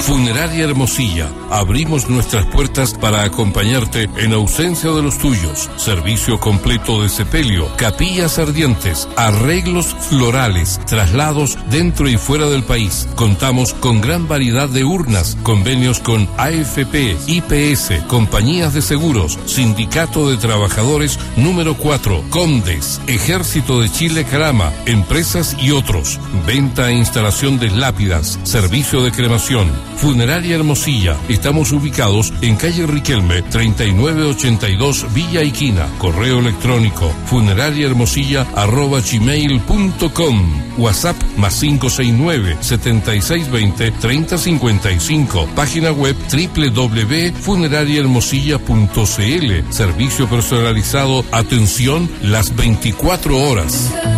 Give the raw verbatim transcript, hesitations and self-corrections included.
Funeraria Hermosilla. Abrimos nuestras puertas para acompañarte en ausencia de los tuyos. Servicio completo de sepelio, capillas ardientes, arreglos florales, traslados dentro y fuera del país. Contamos con gran variedad de urnas, convenios con A F P, I P S, compañías de seguros, Sindicato de Trabajadores número cuatro, Condes, Ejército de Chile Calama, empresas y otros. Venta e instalación de lápidas, servicio de cremación. Funeraria Hermosilla. Estamos ubicados en calle Riquelme, treinta y nueve ochenta y dos, Villa Iquina. Correo electrónico funerariahermosilla arroba gmail punto com. WhatsApp más cinco seis nueve, setenta y seis veinte, treinta cincuenta y cinco. Página web doble u doble u doble u punto funeraria hermosilla punto c l. Servicio personalizado, atención las veinticuatro horas.